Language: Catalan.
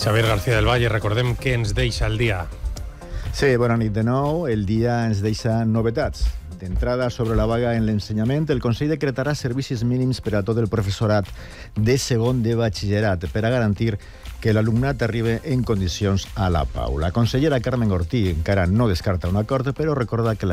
Xavier García del Valle, recordem què ens deixa el dia. Sí, bona nit de nou. El dia ens deixa novetats. D'entrada, sobre la vaga en l'ensenyament, el Consell decretarà servicis mínims per a tot el professorat de segon de batxillerat per a garantir que l'alumnat arribi en condicions a la pau. La consellera Carmen Ortí encara no descarta un acord, però recorda que